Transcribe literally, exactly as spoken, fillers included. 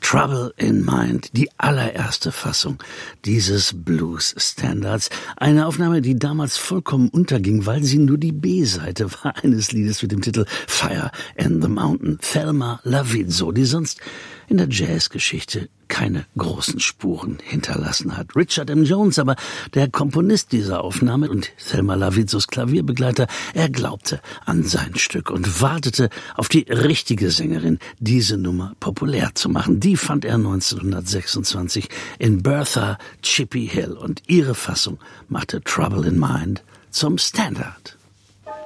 Trouble in Mind, die allererste Fassung dieses Blues-Standards. Eine Aufnahme, die damals vollkommen unterging, weil sie nur die B-Seite war eines Liedes mit dem Titel Fire in the Mountain, Thelma Lavidso, die sonst in der Jazzgeschichte keine großen Spuren hinterlassen hat. Richard M. Jones, aber der Komponist dieser Aufnahme und Thelma Lavidzos Klavierbegleiter, er glaubte an sein Stück und wartete auf die richtige Sängerin, diese Nummer populär zu machen. Die fand er neunzehnhundertsechsundzwanzig in Bertha Chippy Hill und ihre Fassung machte Trouble in Mind zum Standard.